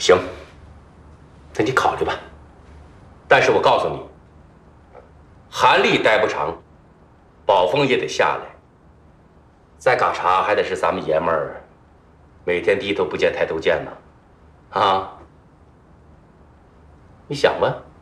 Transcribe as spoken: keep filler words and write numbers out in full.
行，那你考虑吧。但是我告诉你，韩立待不长，宝峰也得下来。在嘎查还得是咱们爷们儿，每天低头不见抬头见呢，啊？你想吧。